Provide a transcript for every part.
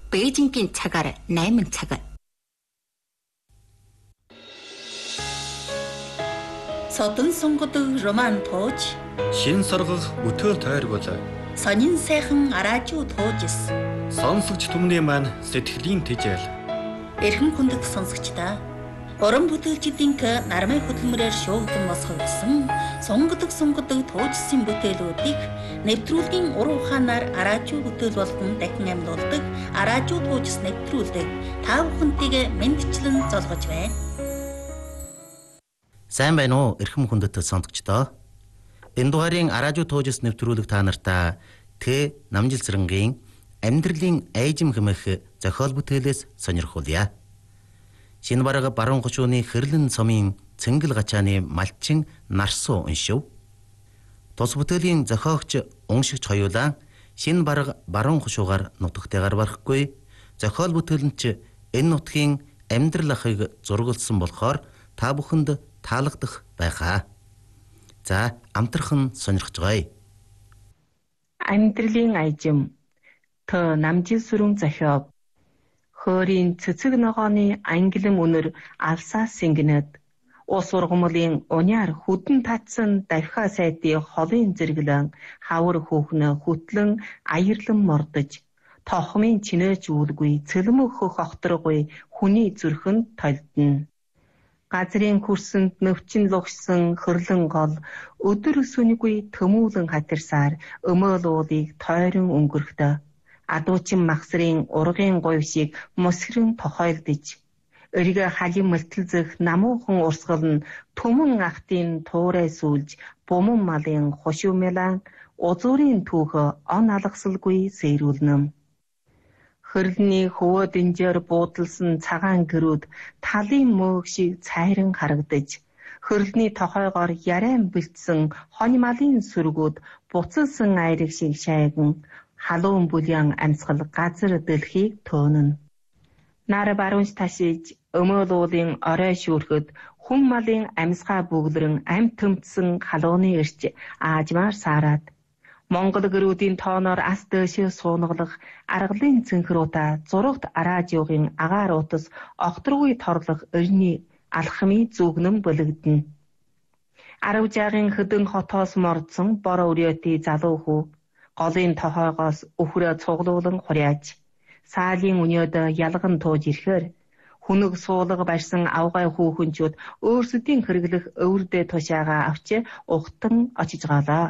Бээжингийн цагаар 8 цаг. Содон сонгодог роман тууж, шин соргох өтөөр тойргол, сонин сайхан араажуу туужс. сонсогч түмний маань сэтгэлийн тэжээл. Эрхэм хүндэт сонсогчдаа, уран бүтээлчдийн нармай хөдөлмөрөөр шуугдан босгогдсон сонгодог туужсын бүтээлүүдийг нэвтрүүлгийн уран ухаанаар араажуу бүтээл болгон дахин амьлуулдаг араажуу туужс нэвтрүүлдэг та бүхэнтэйг мэндчлэн золгож байна. Сайн байна уу эрхэм хүндэт сонсогчдоо. Энэ дугаарыг араажуу туужс нэвтрүүлэг та нартаа Намжилсрангийн амьдралын айжим хэмээх зохиол бүтээлээс сонирхуулъя. Шинэ бараг баруун хушууны хэрлэн сумын цэнгэл гачааны малчин нарсуу уншив. Тус бүтээлийн зохиогч уншигч хоёулаа шинэ бараг баруун хушуугаар нутагтайгаар барахгүй. Зохиол бүтээлэнч энэ нутгийн амьдрал ахыг зургалсан болохоор та бүхэнд таалагдах байхаа. За амтрхан сонирхцгаая. Амьдралын айжим Намжилсүрэн зохиог. Хөөрийн цэцэг ногооны ангилан үнэр алсаас сингэнэд ус ургамлын уняар хүдэн татсан давхиа сайтын холын зэрэглэн хавар хүүхнэ хүтлэн аярлан мордож тохмын чинээж үүлгүй цэлмөх хөх огторгүй хүний зүрхэнд толдно. Газрын хөрсөнд нөвчин лугшсан хөрлөн гол өдөр сүнгүй төмүүлэн хатирсаар өмөөл уулыг тойрон өнгөрөхтэй. Адуучин махсрын ургын говь шиг мосгрын тохойлдож өргө халин мөлтөлзөх намуухан урсгал нь төмөн ахтын туурай сүлж буман малын хушуумэлан узуурын түүхө он алгасалгүй сэрүүлнэм. Хөрлөний хөвөө дэнжээр буудалсан цагаан гэрүүд талын мөөг шиг цайран харагдаж хөрлөний тохойгоор ярайн бэлдсэн хонь малын сүргүүд буцалсан айраг шиг шайган халуун бүлээн амьсгал газар дэлхийг төөнөн. Нар баруунч ташиж өмөөл уулын орой шүүрхэд хүн малын амьсгаа бүглэрэн амь төмтсөн халууны эрч аажмаар саарад. Монгол гэрүүдийн тооноор ас дэшээ суунаглах аргалын цэнхруута зурагт араажуугийн агаар утас огторгүй торлох өрний алхмын зүгнэн бөлөгдөнө. Арав жаагийн хөдөн хотоос мордсон бор өрөөти залуу хүү голын тохойгоос өхрөө цуглуулан хуряаж саалын өнөөд ялган тууж ирэхээр хүнэг суулга барьсан авгай хүүхэнчүүд өөрсдийн хэрэглэх өвөрдөө тушаагаа авч ухтан очиж гаалаа.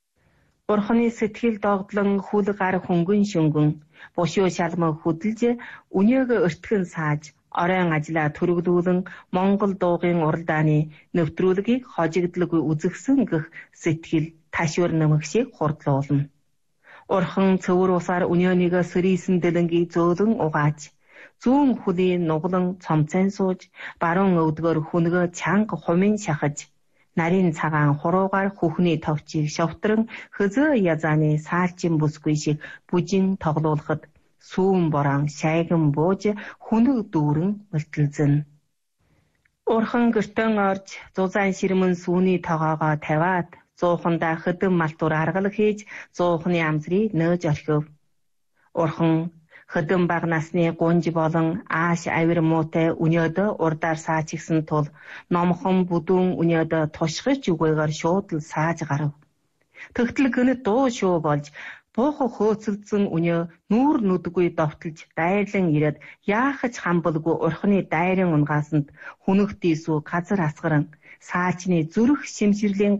Бурхны сэтгэл догдлон хүл гар хөнгөн шөнгөн бушуу шалмаг хөдөлж өнөөг өртгөн сааж оройн ажлаа төрөглүүлэн Монгол дуугийн уралдааны нэвтрүүлгийг хожигдлгүй үзэгсэн гэх сэтгэл ташуур нэмэх шиг хурдлуулна. Урхан цөвөр усаар өнөөнийг сэрийсэн дэлэнгийг зөөлөн угааж зүүн хүлийн нуглан цомцайн сууж баруун өвдгөр хүнгөө чанга хумын шахаж нарийн цагаан хуруугаар хүүхний товчийг шовтрон хözөө язааны саалчин бүсгүй шиг бүжин тоглуулахад сүүн борон шайган бууж хүнэг дүүрэн мөлтөлзөн. Урхан гэртэн орж зузаан ширмэн сүүний тогоогоо тавиад зуухандаа хөдөн малтуур аргал хийж зуухны амзрыг нөөж орхив. Урхан хөдөн баг насны гунж болон ааш авир муутай өнөөдөө урдаар саачигсан тул номхон бүдүүн өнөөдөө тушгиж үгээгээр шууд л сааж гарав. Тэгтэл гэнэт дуу шүү болж буухо хөөцөлдсөн өнөө нүүр нүдгүй довтолж дайрлан ирээд яахаж хамбалгүй урханы дайрын унгаасанд хүнэгт ийсүү газар асгаран саачны зүрх шимширлийн